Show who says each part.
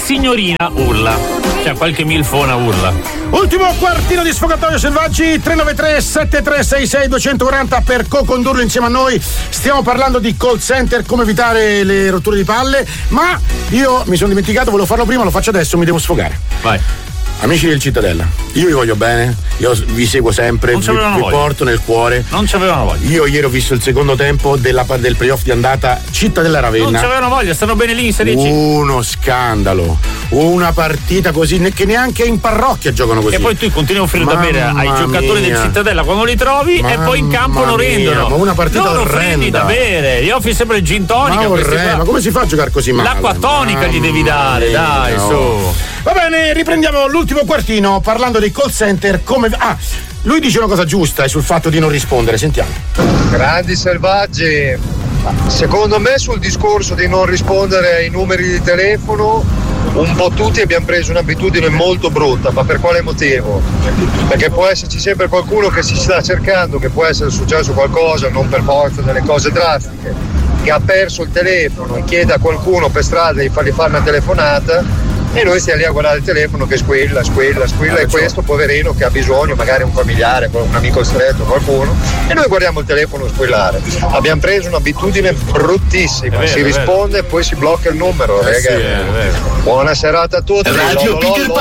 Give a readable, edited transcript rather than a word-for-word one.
Speaker 1: signorina urla, cioè qualche milfona urla.
Speaker 2: Ultimo quartino di Sfogatoio Selvaggi, 393 7366 240 per co-condurlo insieme a noi. Stiamo parlando di call center, come evitare le rotture di palle, ma io mi sono dimenticato, volevo farlo prima, lo faccio adesso, mi devo sfogare.
Speaker 1: Vai.
Speaker 2: Amici del Cittadella, io vi voglio bene, io vi seguo sempre, vi porto nel cuore.
Speaker 1: Non ci avevano voglia.
Speaker 2: Io ieri ho visto il secondo tempo del playoff di andata Cittadella Ravenna.
Speaker 1: Non ci avevano voglia, stanno bene lì in Serie C.
Speaker 2: Uno scandalo, una partita così che neanche in parrocchia giocano così.
Speaker 1: E poi tu continui a offrire da bere ai giocatori del Cittadella quando li trovi e poi in campo non rendono.
Speaker 2: Ma una partita
Speaker 1: non
Speaker 2: orrenda.
Speaker 1: Da bere, gli offri sempre il gin tonica.
Speaker 2: Ma come si fa a giocare così male?
Speaker 1: L'acqua tonica gli devi dare, dai, su.
Speaker 2: Va bene, riprendiamo l'ultimo quartino parlando dei call center. Lui dice una cosa giusta sul fatto di non rispondere, sentiamo.
Speaker 3: Grandi Selvaggi, secondo me sul discorso di non rispondere ai numeri di telefono un po' tutti abbiamo preso un'abitudine molto brutta, ma per quale motivo? Perché può esserci sempre qualcuno che si sta cercando, che può essere successo qualcosa, non per forza delle cose drastiche, che ha perso il telefono e chiede a qualcuno per strada di fargli fare una telefonata. E noi stiamo lì a guardare il telefono che squilla e questo poverino che ha bisogno, magari un familiare, un amico stretto, qualcuno, e noi guardiamo il telefono squillare. Abbiamo preso un'abitudine bruttissima, si risponde e poi si blocca il numero. Buona serata a tutti.